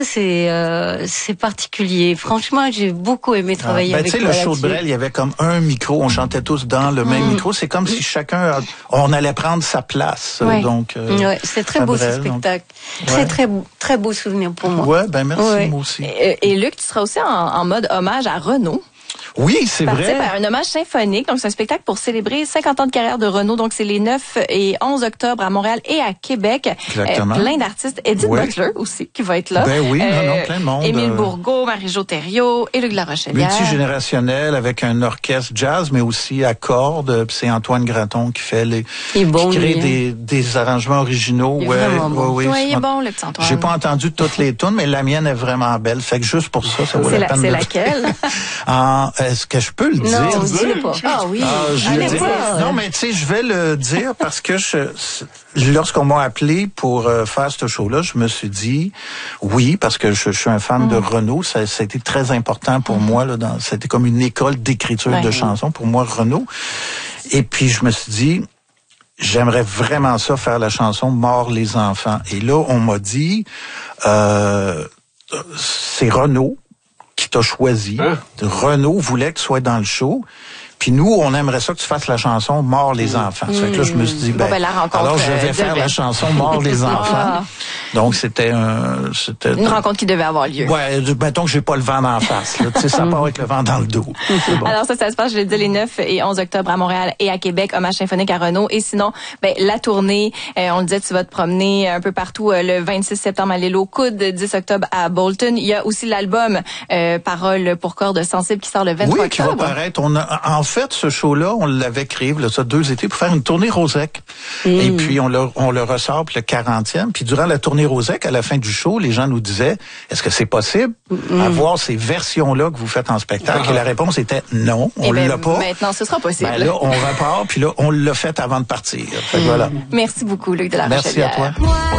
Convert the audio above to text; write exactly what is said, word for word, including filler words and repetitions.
C'est euh, c'est particulier. Franchement, j'ai beaucoup aimé travailler ah, ben, avec toi. Tu sais, le show de Brel, il y avait comme un micro. On chantait tous dans le même mmh. micro. C'est comme mmh. si chacun, on allait prendre sa place. Ouais. Donc, euh, ouais, c'est très beau Brel, ce spectacle. Donc, très, ouais. très, très beau souvenir pour moi. Ouais, ben merci, ouais. moi aussi. Et, et Luc, tu seras aussi en, en mode hommage à Renaud. Oui, c'est vrai. À un hommage symphonique. Donc, c'est un spectacle pour célébrer cinquante ans de carrière de Renaud. Donc, c'est les neuf et onze octobre à Montréal et à Québec. Exactement. Euh, plein d'artistes. Edith oui. Butler aussi, qui va être là. Ben oui, euh, non, non, plein de monde. Émile Bourgault, Marie-Jo Thériault et Luc Larochelière. Multigénérationnel avec un orchestre jazz, mais aussi à cordes. C'est Antoine Graton qui fait les, il est bon, qui crée lui, des, hein. des arrangements originaux. Il est ouais, vraiment bon. ouais, oui, il est bon, le petit Antoine. J'ai pas entendu toutes les tunes, mais la mienne est vraiment belle. Fait que juste pour ça, ça vaut la, la peine. C'est de... laquelle? ah, est-ce que je peux le non, dire? dis-le pas. Ah oui. Ah, je Allez, le pas. Non, mais tu sais, je vais le dire parce que je, lorsqu'on m'a appelé pour euh, faire ce show-là, je me suis dit oui, parce que je, je suis un fan mm. de Renaud. Ça, ça a été très important pour mm. moi. Là, dans, c'était comme une école d'écriture ouais. de chansons pour moi, Renaud. Et puis, je me suis dit, j'aimerais vraiment ça, faire la chanson « Mort les enfants ». Et là, on m'a dit, euh, c'est Renaud qui t'a choisi. Hein? Renaud voulait que tu sois dans le show. Puis nous, on aimerait ça que tu fasses la chanson « Mort les enfants mmh. ». Fait que là, je me suis dit, ben, bon, ben la rencontre, alors je vais euh, faire devait. la chanson « Mort les enfants ah. ». Donc, c'était un... C'était une rencontre qui devait avoir lieu. Ouais, mettons que j'ai pas le vent d'en face. Tu sais, ça part avec le vent dans le dos. Bon. Alors ça, ça se passe, je l'ai dit, les neuf et onze octobre à Montréal et à Québec, hommage symphonique à Renaud. Et sinon, ben la tournée, euh, on le disait, tu vas te promener un peu partout euh, le vingt-six septembre à l'Île aux Coudes, dix octobre à Bolton. Il y a aussi l'album euh, Paroles pour cordes sensibles qui sort le vingt-trois octobre. Oui, qui va paraître. On a, en fait, ce show-là, on l'avait créé, là, ça, deux étés, pour faire une tournée Rosec. Mm. Et puis, on le, on le ressort pour le quarantième. Puis, durant la tournée Rosec, à la fin du show, les gens nous disaient, est-ce que c'est possible mm. avoir ces versions-là que vous faites en spectacle? Ah. Et la réponse était non, on ben, l'a pas. Maintenant, ce sera possible. Ben là, on repart, puis là, on l'a fait avant de partir. Fait que mm. voilà. Merci beaucoup, Luc de la Rochelière. Merci à toi.